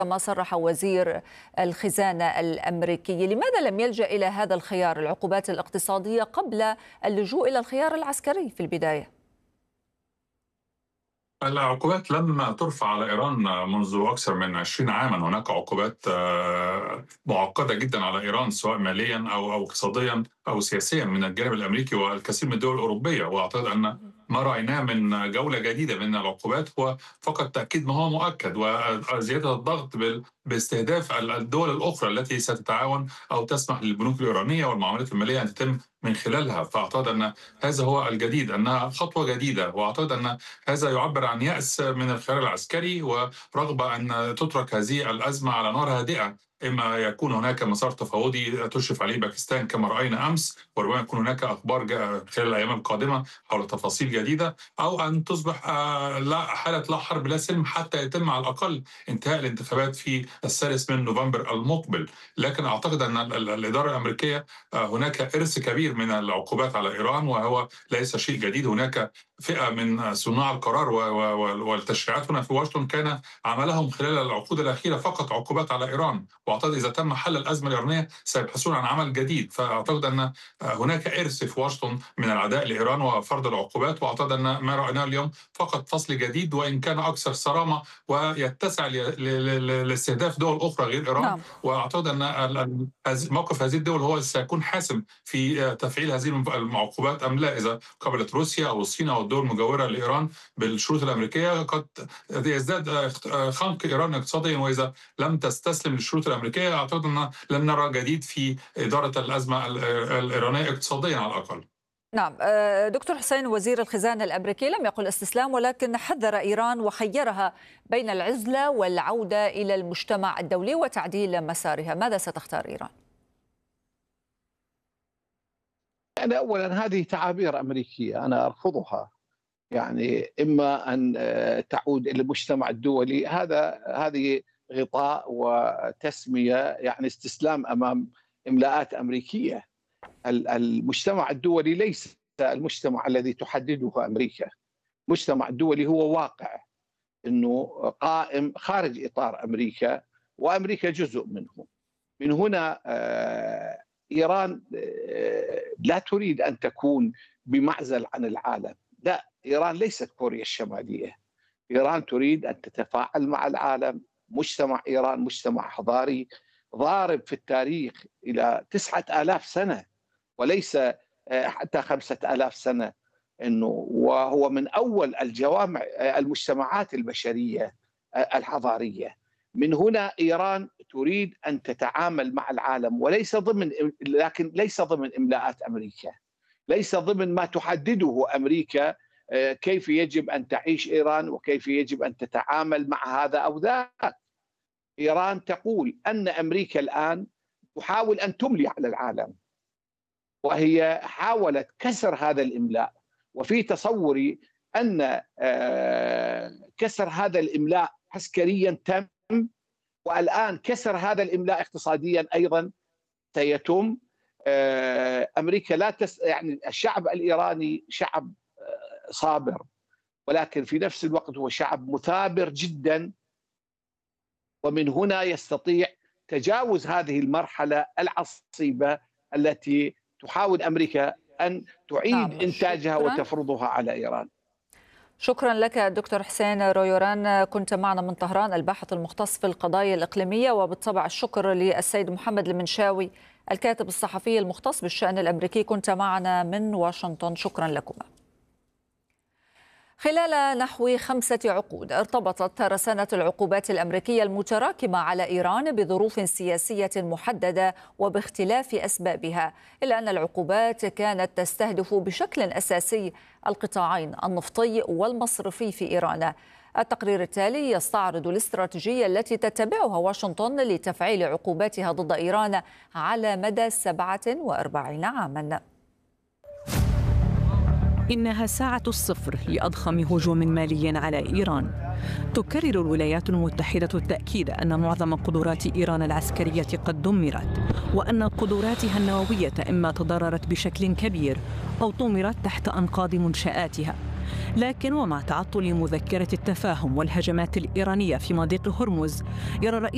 كما صرح وزير الخزانة الأمريكي. لماذا لم يلجأ إلى هذا الخيار العقوبات الاقتصادية قبل اللجوء إلى الخيار العسكري في البداية؟ العقوبات لم ترفع على إيران منذ أكثر من 20 عاما. هناك عقوبات معقدة جدا على إيران، سواء ماليا أو اقتصاديا أو سياسيا، من الجانب الأمريكي والكثير من الدول الأوروبية. وأعتقد أن ما رأيناه من جولة جديدة من العقوبات هو فقط تأكيد ما هو مؤكد، وزيادة الضغط باستهداف الدول الأخرى التي ستتعاون أو تسمح للبنوك الإيرانية والمعاملات المالية أن تتم من خلالها. فأعتقد أن هذا هو الجديد، أنها خطوة جديدة، وأعتقد أن هذا يعبر عن يأس من الخيار العسكري ورغبة أن تترك هذه الأزمة على نار هادئة. إما يكون هناك مسار تفاوضي تشرف عليه باكستان كما رأينا أمس، وربما يكون هناك أخبار خلال الأيام القادمة حول تفاصيل جديدة، أو أن تصبح لا حالة لا حرب لا سلم حتى يتم على الأقل انتهاء الانتخابات في 3 نوفمبر المقبل. لكن أعتقد أن الإدارة الأمريكية هناك إرث كبير من العقوبات على إيران، وهو ليس شيء جديد. هناك فئة من صناع القرار والتشريعات هنا في واشنطن كان عملهم خلال العقود الأخيرة فقط عقوبات على إيران، وأعتقد إذا تم حل الأزمة الإيرانية سيبحثون عن عمل جديد. فأعتقد أن هناك إرث في واشنطن من العداء لإيران وفرض العقوبات، وأعتقد أن ما رأيناه اليوم فقط فصل جديد، وإن كان أكثر صرامة ويتسع لاستهداف دول أخرى غير إيران. نعم. وأعتقد أن موقف هذه الدول هو سيكون حاسم في تفعيل هذه العقوبات أم لا. إذا قبلت روسيا أو الصين أو الدول المجاورة لإيران بالشروط الأمريكية، قد يزداد خنق إيران اقتصاديا، وإذا لم تستسلم للشروط الأمريكية أعتقد أن لن نرى جديد في إدارة الأزمة الإيرانية اقتصاديا على الأقل. نعم. دكتور حسين، وزير الخزانة الأمريكي لم يقل استسلام، ولكن حذر إيران وخيرها بين العزلة والعودة إلى المجتمع الدولي وتعديل مسارها. ماذا ستختار إيران؟ يعني أولا هذه تعابير أمريكية أنا أرفضها. يعني إما أن تعود إلى المجتمع الدولي، هذه غطاء وتسمية، يعني استسلام أمام إملاءات أمريكية. المجتمع الدولي ليس المجتمع الذي تحدده أمريكا. المجتمع الدولي هو واقع أنه قائم خارج إطار أمريكا، وأمريكا جزء منه. من هنا إيران لا تريد أن تكون بمعزل عن العالم. لا، إيران ليست كوريا الشمالية. إيران تريد أن تتفاعل مع العالم. مجتمع إيران مجتمع حضاري ضارب في التاريخ إلى 9000 سنة، وليس حتى 5000 سنة. وهو من أول المجتمعات البشرية الحضارية. من هنا إيران تريد أن تتعامل مع العالم، لكن ليس ضمن إملاءات أمريكا، ليس ضمن ما تحدده أمريكا كيف يجب أن تعيش إيران وكيف يجب أن تتعامل مع هذا أو ذاك. إيران تقول أن أمريكا الآن تحاول أن تملي على العالم، وهي حاولت كسر هذا الإملاء. وفي تصوري أن كسر هذا الإملاء عسكريا تم، والآن كسر هذا الإملاء اقتصاديا أيضا سيتم. أمريكا يعني الشعب الإيراني شعب صابر، ولكن في نفس الوقت هو شعب مثابر جدا، ومن هنا يستطيع تجاوز هذه المرحلة العصيبة التي تحاول أمريكا أن تعيد إنتاجها وتفرضها على إيران. شكرا لك دكتور حسين رويوران، كنت معنا من طهران، الباحث المختص في القضايا الإقليمية. وبالطبع الشكر للسيد محمد المنشاوي، الكاتب الصحفي المختص بالشأن الأمريكي، كنت معنا من واشنطن. شكرا لكما. خلال نحو 5 عقود ارتبطت رسانة العقوبات الأمريكية المتراكمة على إيران بظروف سياسية محددة وباختلاف أسبابها، إلا أن العقوبات كانت تستهدف بشكل أساسي القطاعين النفطي والمصرفي في إيران. التقرير التالي يستعرض الاستراتيجية التي تتبعها واشنطن لتفعيل عقوباتها ضد إيران على مدى 47 عاما. إنها ساعة الصفر لأضخم هجوم مالي على إيران. تكرر الولايات المتحدة التأكيد أن معظم قدرات إيران العسكرية قد دمرت، وأن قدراتها النووية إما تضررت بشكل كبير أو طمرت تحت أنقاض منشآتها. لكن ومع تعطل مذكرة التفاهم والهجمات الإيرانية في مضيق هرمز، يرى